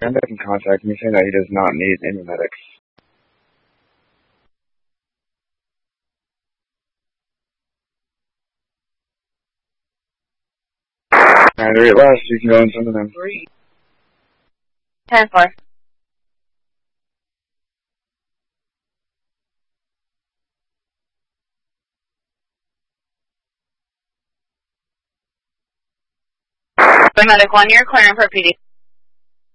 back in contact me saying that he does not need any medics. Alright, at last you can go in some of them. 10-4. Medic 1, you're clearing for PD.